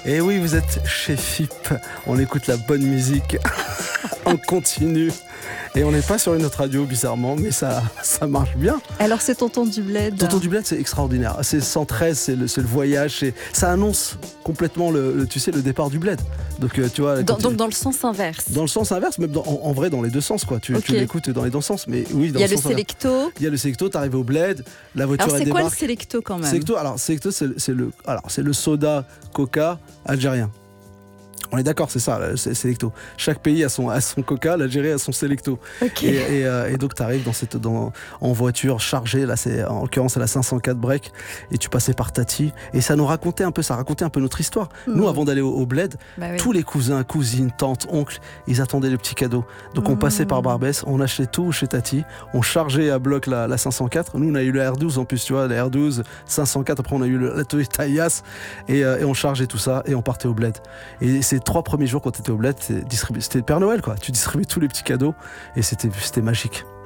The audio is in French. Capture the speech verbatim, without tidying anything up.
Et oui, vous êtes chez F I P. On écoute la bonne musique en continu. Et on n'est pas sur une autre radio, bizarrement, mais ça, ça marche bien. Alors, c'est Tonton du Bled. Tonton du Bled, c'est extraordinaire. C'est cent treize, c'est le, c'est le voyage. C'est, ça annonce complètement le, le, tu sais, le départ du Bled. Donc, euh, tu vois, dans, tu, donc, dans le sens inverse. Dans le sens inverse, même dans, en, en vrai, dans les deux sens, quoi. Tu, okay. tu l'écoutes dans les deux sens. Mais oui, dans Il y a le, le Selecto. Il y a le Selecto, t'arrives au Bled, la voiture alors, elle c'est débarque. quoi le Selecto quand même? Selecto, alors, Selecto, c'est, c'est, le, alors, c'est le soda Coca algérien. On est d'accord, c'est ça, c'est Selecto. Chaque pays a son, a son Coca, l'Algérie a son Selecto. Okay. Et, et, euh, et donc tu arrives dans cette, dans, en voiture chargée, là c'est en l'occurrence à la cinq cent quatre break, et tu passais par Tati. Et ça nous racontait un peu, ça racontait un peu notre histoire. Mmh. Nous, avant d'aller au, au Bled, bah oui. tous les cousins, cousines, tantes, oncles, ils attendaient les petits cadeaux. Donc mmh. on passait par Barbès, on achetait tout chez Tati, on chargeait à bloc la, la cinq cent quatre. Nous, on a eu la R douze en plus, tu vois, la R douze, cinq cent quatre. Après, on a eu le, la Toyota Yass, et, euh, et on chargeait tout ça et on partait au Bled. Et c'est trois premiers jours quand tu étais au Bled, c'était le Père Noël, quoi. Tu distribuais tous les petits cadeaux et c'était, c'était magique.